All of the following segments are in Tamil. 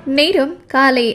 நேரம் காலை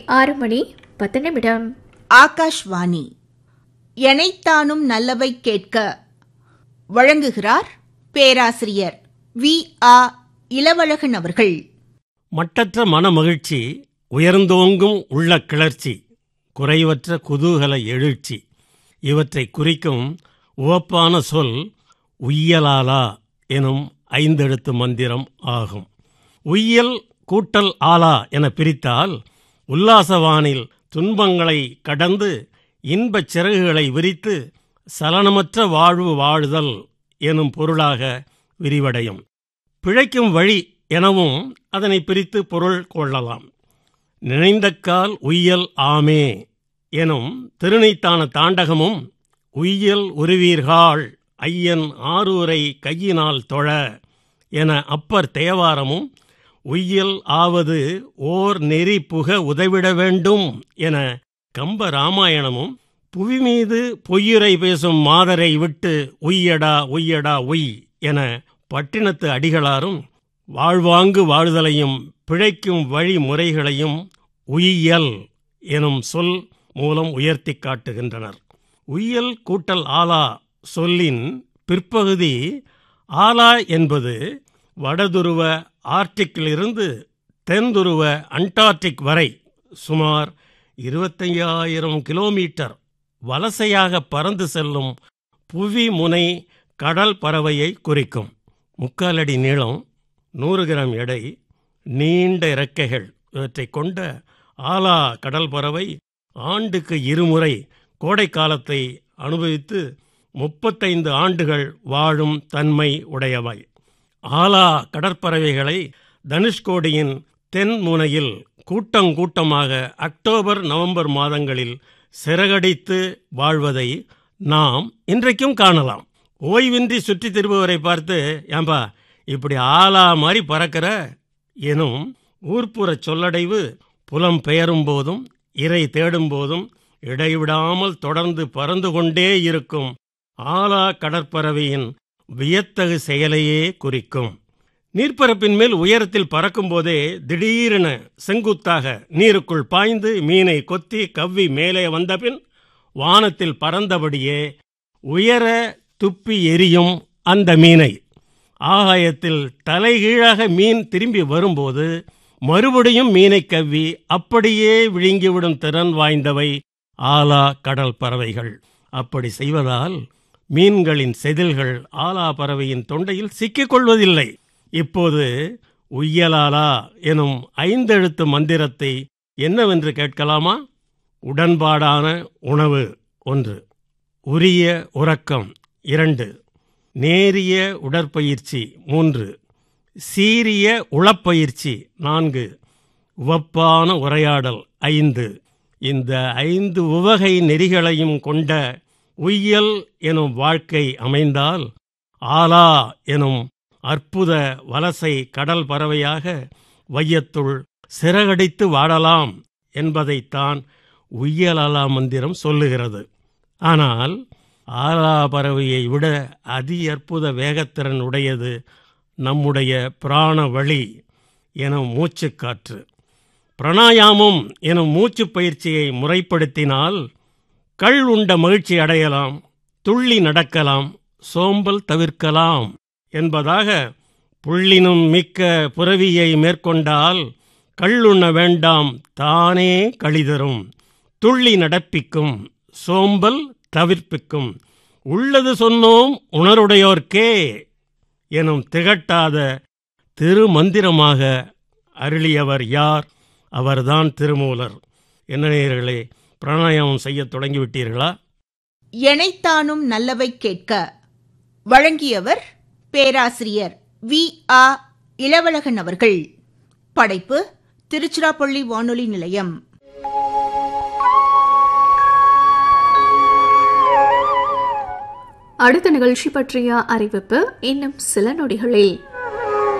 6:10. ஆகாஷ்வாணி. எனைத்தானும் நல்லவை கேட்க வழங்குகிறார் பேராசிரியர் வி.ஆ. இளவழகன் அவர்கள். மட்டற்ற மன மகிழ்ச்சி, உயர்ந்தோங்கும் உள்ள கிளர்ச்சி, குறைவற்ற குதூகல எழுச்சி இவற்றை குறிக்கும் உவப்பான சொல் உய்யலாலா எனும் 5 எழுத்து மந்திரம் ஆகும். உய்யல் கூட்டல் ஆலா என பிரித்தால் உல்லாசவானில் துன்பங்களை கடந்து இன்பச் சிறகுகளை விரித்து சலனமற்ற வாழ்வு வாழுதல் எனும் பொருளாக விரிவடையும். பிழைக்கும் வழி எனவும் அதனை பிரித்து பொருள் கொள்ளலாம். நினைந்தக்கால் உய்யல் ஆமே எனும் திருநீத்தான தாண்டகமும் உய்யல் உருவீர்கள் ஐயன் ஆரூரை கையினால் தொழ என அப்பர் தேவாரமும் உய்யல் ஆவது ஓர் நெறி புக உதவிட வேண்டும் என கம்ப ராமாயணமும் புவிமீது பொய்யுரை பேசும் மாதரை விட்டு உய்யடா உய்யடா உய் என பட்டினத்து அடிகளாரும் வாழ்வாங்கு வாழ்தலையும் பிழைக்கும் வழிமுறைகளையும் உய்யல் எனும் சொல் மூலம் உயர்த்தி காட்டுகின்றனர். உய்யல் கூட்டல் ஆலா சொல்லின் பிற்பகுதி ஆலா என்பது வடதுருவ ஆர்டிக்கிலிருந்து தென்துருவ அண்டார்டிக் வரை சுமார் 25,000 கிலோமீட்டர் வலசையாக பறந்து செல்லும் புவி முனை கடல் பறவையை குறிக்கும். 3/4 அடி நீளம், 100 கிராம் எடை, நீண்ட இறக்கைகள் இவற்றை கொண்ட ஆலா கடல் பறவை ஆண்டுக்கு 2 முறை கோடை காலத்தை அனுபவித்து 35 ஆண்டுகள் வாழும் தன்மை உடையவை. ஆலா கடற்பறவைகளை தனுஷ்கோடியின் தென் முனையில் கூட்டமாக அக்டோபர் நவம்பர் மாதங்களில் சிறகடித்து வாழ்வதை நாம் இன்றைக்கும் காணலாம். ஓய்வின்றி சுற்றித் திரும்புவரை பார்த்து, ஏம்பா இப்படி ஆலா மாதிரி பறக்கிற எனும் ஊர்ப்புற சொல்லடைவு புலம் பெயரும் போதும் இரை தேடும் போதும் இடைவிடாமல் தொடர்ந்து பறந்து கொண்டே இருக்கும் ஆலா கடற்பறவையின் வியத்தகு செயலையே குறிக்கும். நீர்ப்பரப்பின் மேல் உயரத்தில் பறக்கும்போதே திடீரென செங்குத்தாக நீருக்குள் பாய்ந்து மீனை கொத்தி கவ்வி மேலே வந்தபின் வானத்தில் பறந்தபடியே உயர துப்பி எரியும் அந்த மீனை ஆகாயத்தில் தலைகீழாக மீன் திரும்பி வரும்போது மறுபடியும் மீனை கவ்வி அப்படியே விழுங்கிவிடும் திறன் வாய்ந்தவை ஆலா கடல் பறவைகள். அப்படி செய்வதால் மீன்களின் செதில்கள் ஆலா பறவையின் தொண்டையில் சிக்கிக் கொள்வதில்லை. இப்போது உய்யலாலா எனும் 5 எழுத்து மந்திரத்தை என்னவென்று கேட்கலாமா? உடன்பாடான உணவு 1, உரிய உறக்கம் 2, நேரிய உடற்பயிற்சி 3, சீரிய உளப்பயிற்சி 4, உவப்பான உரையாடல் 5. இந்த 5 உவகை நெறிகளையும் கொண்ட உய்யல் எனும் வாழ்க்கை அமைந்தால் ஆலா எனும் அற்புத வலசை கடல் பறவையாக வையத்துள் சிறகடித்து வாழலாம் என்பதைத்தான் உய்யலாலா மந்திரம் சொல்லுகிறது. ஆனால் ஆலா பறவையை விட அதி அற்புத வேகத்திறன் உடையது நம்முடைய பிராண வழி எனும் மூச்சுக்காற்று. பிராணாயாமம் எனும் மூச்சு பயிற்சியை முறைப்படுத்தினால் கள் உண்ட மகிழ்ச்சி அடையலாம், துள்ளி நடக்கலாம், சோம்பல் தவிர்க்கலாம் என்பதாக புள்ளினும் மிக்க புரவியை மேற்கொண்டால் கள்ளுண்ண வேண்டாம் தானே கழிதரும், துள்ளி நடப்பிக்கும், சோம்பல் தவிர்ப்பிக்கும், உள்ளது சொன்னோம் உணருடையோர்க்கே எனும் திகட்டாத திருமந்திரமாக அருளியவர் யார்? அவர்தான் திருமூலர். என்ன நேயர்களே, பிராணாயாமம் செய்ய தொடங்கிவிட்டீர்களா? எனைத்தானும் நல்லவை கேட்க வழங்கியவர் பேராசிரியர் வி.ஆ. இளவழகன் அவர்கள். படைப்பு திருச்சிராப்பள்ளி வானொலி நிலையம். அடுத்த நிகழ்ச்சி பற்றிய அறிவிப்பு இன்னும் சில நொடிகளில்.